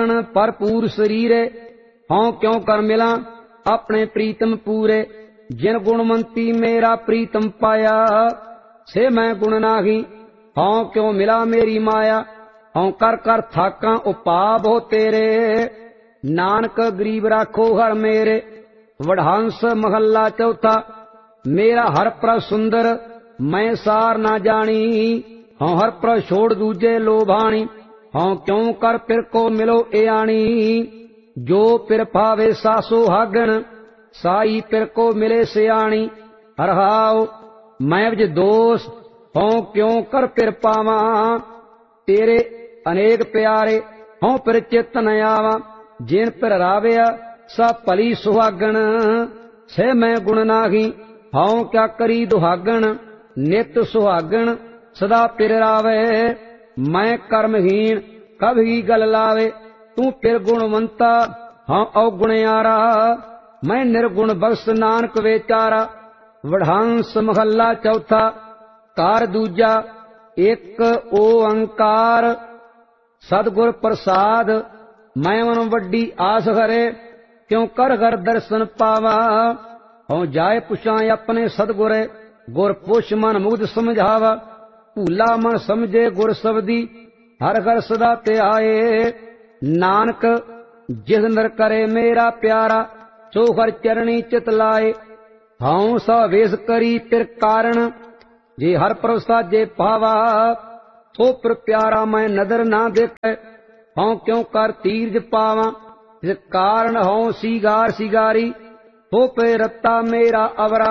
तन भरपूर शरीरे, हों क्यों कर मिला अपने प्रीतम पूरे। जिन गुणवंती मेरा प्रीतम पाया, से मैं गुण नाही, हों क्यों मिला मेरी माया। हों कर कर थाका उपाव हो तेरे, नानक गरीब राखो हर मेरे। वडहंस महला चौथा। मेरा हर प्र सुंदर मैं सार ना जानी, हों हर प्र छोड़ दूजे लोभानी। हों क्यों कर पिर को मिलो एआनी, जो पिर पावे सासो हागण, साई पिर को मिले सियाणी। हरहाओ मैं विज दोष, हों क्यों कर पिर पावा, तेरे अनेक प्यारे हों पिर चित न आवा। जिन पिर रावया सा भली सुहागण, से मैं गुण नाही, हों क्या करी दुहागण। नित सुहागण सदा पिर रावे, मैं कर्महीन कभी गल लावे। तू पिर गुणवंता हों अवगुणयारा, मैं निर्गुण बख्श नानक वेचारा। वडहंस महला चौथा। कार दूजा। एक ओंकार सतगुर प्रसाद, मैं मन वड्डी आस हरे, क्यों कर घर दर्शन पावा। हों जाए पुछा अपने सतगुरे, गुर पुछ मन मुग्ध समझावा। भूला मन समझे गुर सबदी, हर घर सदा ते आए। नानक जिस नर करे मेरा प्यारा, सो हर चरणी चित लाए। हों सवेश करी पिर कारण, जे हर प्रसाद जे पावा। सो पिर प्यारा मैं नदर ना देखे, हों क्यों कर तीर्ज पावा। इस कारण हों सीगार सिगारी, सो पे रत्ता मेरा अवरा।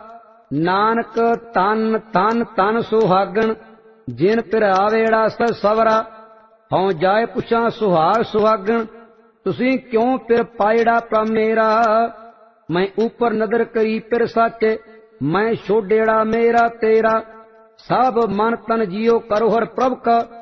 नानक तन तन तन सुहागण, जिन पिर आवेड़ा स सवरा। हों जाए पुछा सुहाग सुहागण, तुसी क्यों पिर पायड़ा प्र मेरा। मैं ऊपर नदर करी पिर साचे, मैं छोडेड़ा मेरा तेरा। सब मन तन जियो करो हर प्रभ का,